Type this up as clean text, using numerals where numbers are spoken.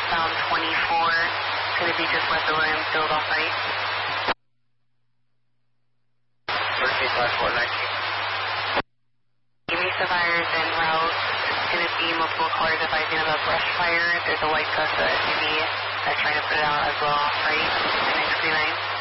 southbound 24. It's going to be just west of Williams Field off right. 135419. Mesa fires en route. It's going to be multiple cars advising of a brush fire. There's a white Cessna SUV that's trying to put it out as well off right. 939.